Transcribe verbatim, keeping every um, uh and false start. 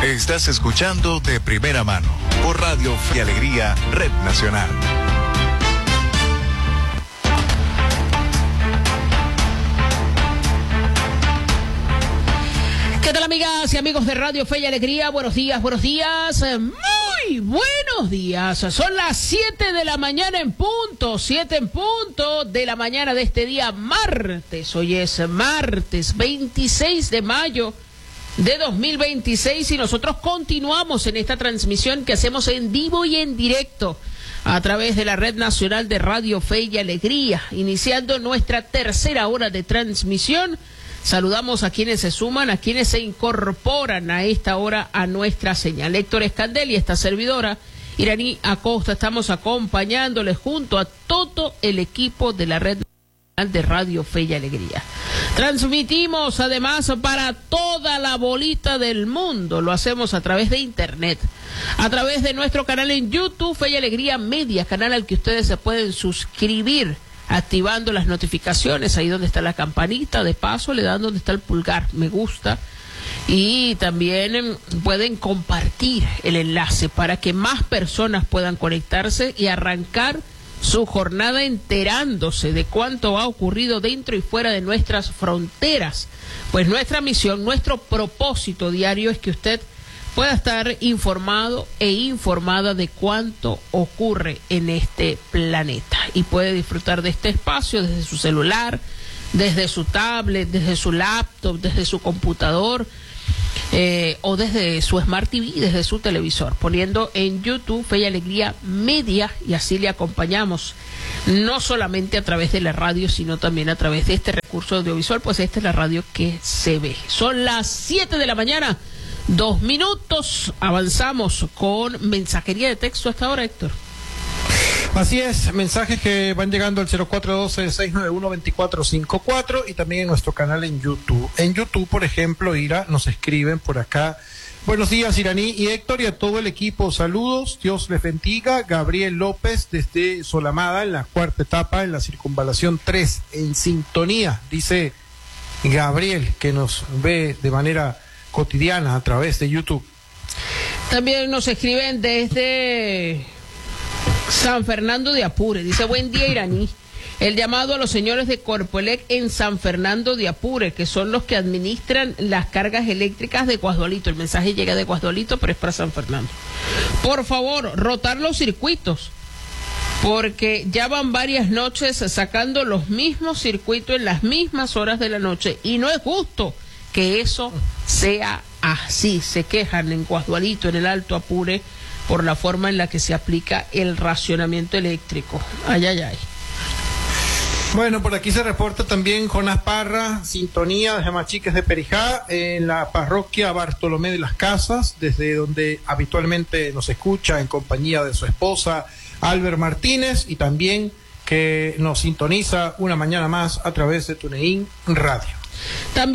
Estás escuchando De Primera Mano por Radio Fe y Alegría, Red Nacional. ¿Qué tal, amigas y amigos de Radio Fe y Alegría? Buenos días, buenos días, muy buenos días. Son las siete de la mañana en punto, siete en punto de la mañana de este día martes. Hoy es martes veintiséis de mayo de dos mil veintiséis y nosotros continuamos en esta transmisión que hacemos en vivo y en directo a través de la Red Nacional de Radio Fe y Alegría, iniciando nuestra tercera hora de transmisión. Saludamos a quienes se suman, a quienes se incorporan a esta hora a nuestra señal. Héctor Escandel y esta servidora, Iraní Acosta, estamos acompañándoles junto a todo el equipo de la Red Nacional de Radio Fe y Alegría. Transmitimos además para toda la bolita del mundo, lo hacemos a través de internet, a través de nuestro canal en YouTube, Fe y Alegría Media, canal al que ustedes se pueden suscribir, activando las notificaciones, ahí donde está la campanita, de paso le dan donde está el pulgar, me gusta, y también pueden compartir el enlace para que más personas puedan conectarse y arrancar su jornada enterándose de cuánto ha ocurrido dentro y fuera de nuestras fronteras. Pues nuestra misión, nuestro propósito diario es que usted pueda estar informado e informada de cuánto ocurre en este planeta y puede disfrutar de este espacio desde su celular, desde su tablet, desde su laptop, desde su computador eh, o desde su Smart T V, desde su televisor, poniendo en YouTube Fe y Alegría Media, y así le acompañamos no solamente a través de la radio, sino también a través de este recurso audiovisual, pues esta es la radio que se ve. Son las siete de la mañana. Dos minutos, avanzamos con mensajería de texto hasta ahora, Héctor. Así es, mensajes que van llegando al cero cuatro uno dos, seis nueve uno, dos cuatro cinco cuatro y también en nuestro canal en YouTube. En YouTube, por ejemplo, Ira, nos escriben por acá: buenos días, Iraní y Héctor, y a todo el equipo, saludos, Dios les bendiga. Gabriel López desde Solamada, en la cuarta etapa, en la circunvalación tres, en sintonía, dice Gabriel, que nos ve de manera cotidiana a través de YouTube. También nos escriben desde San Fernando de Apure, dice: buen día, Iraní, el llamado a los señores de Corpoelec en San Fernando de Apure, que son los que administran las cargas eléctricas de Guasdualito. El mensaje llega de Guasdualito, pero es para San Fernando. Por favor, rotar los circuitos, porque ya van varias noches sacando los mismos circuitos en las mismas horas de la noche y no es justo que eso sea así. Se quejan en Guasdualito, en el Alto Apure, por la forma en la que se aplica el racionamiento eléctrico. Ay, ay, ay. Bueno, por aquí se reporta también Jonás Parra, sintonía desde Machiques de Perijá, en la parroquia Bartolomé de las Casas, desde donde habitualmente nos escucha en compañía de su esposa Albert Martínez, y también que nos sintoniza una mañana más a través de TuneIn Radio. También